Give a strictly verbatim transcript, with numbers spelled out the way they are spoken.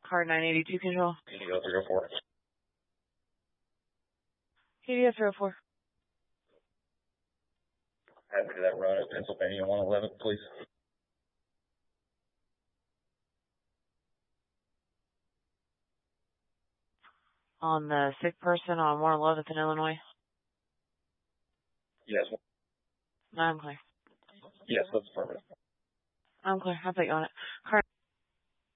Car nine eighty-two control. K D O three oh four. K D O three oh four. Add to that run at Pennsylvania one eleven, please. On the sick person on one eleventh in Illinois. Yes. No, I'm clear. Yes, that's affirmative. I'm clear. I'll put you on it. Car